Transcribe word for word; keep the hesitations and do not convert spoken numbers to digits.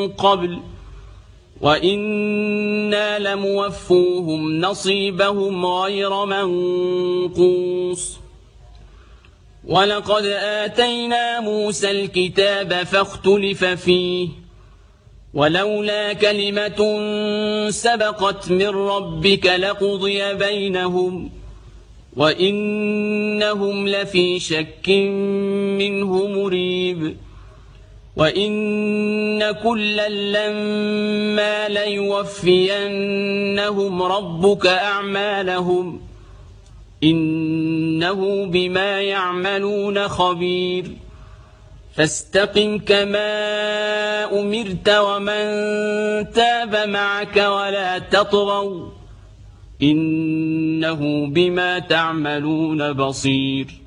قبل وإنا لموفوهم نصيبهم غير منقوص ولقد آتينا موسى الكتاب فاختلف فيه ولولا كلمة سبقت من ربك لقضي بينهم وإنهم لفي شك منه مريب وإن كلا لما ليوفينهم ربك أعمالهم إنه بما يعملون خبير فاستقم كما أمرت ومن تاب معك ولا تطغوا إنه بما تعملون بصير